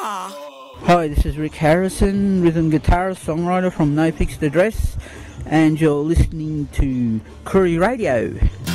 Hi, this is Rick Harrison, rhythm guitarist, songwriter from No Fixed Address, and you're listening to Koori Radio.